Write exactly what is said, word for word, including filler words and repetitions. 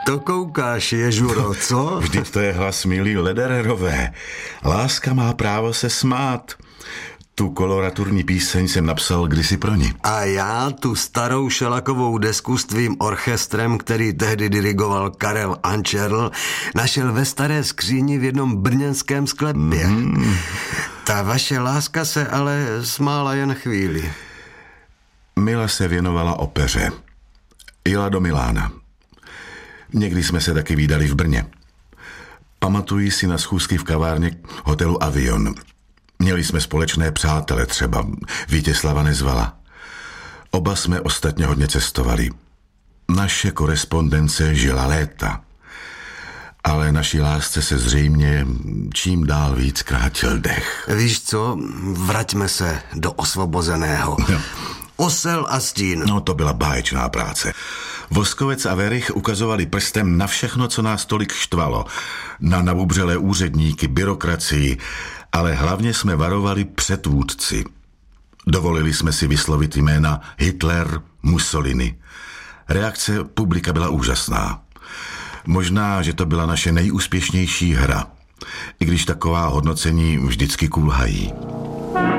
To koukáš, ježuro, co? Vždyť to je hlas milý Ledererové. Láska má právo se smát. Tu koloraturní píseň jsem napsal kdysi pro ní. A já tu starou šelakovou desku s tvým orchestrem, který tehdy dirigoval Karel Ančerl, našel ve staré skříni v jednom brněnském sklepě. Mm. Ta vaše láska se ale smála jen chvíli. Mila se věnovala opeře. Jela do Milána. Někdy jsme se taky vídali v Brně. Pamatuji si na schůzky v kavárně hotelu Avion. Měli jsme společné přátele, třeba Vítězslava Nezvala. Oba jsme ostatně hodně cestovali. Naše korespondence žila léta. Ale naší lásce se zřejmě čím dál víc krátil dech. Víš co, vraťme se do Osvobozeného. No. Osel a stín. No, to byla báječná práce. Voskovec a Verich ukazovali prstem na všechno, co nás tolik štvalo. Na nabubřelé úředníky, byrokracii, ale hlavně jsme varovali před vůdci. Dovolili jsme si vyslovit jména Hitler, Mussolini. Reakce publika byla úžasná. Možná, že to byla naše nejúspěšnější hra, i když taková hodnocení vždycky kulhají.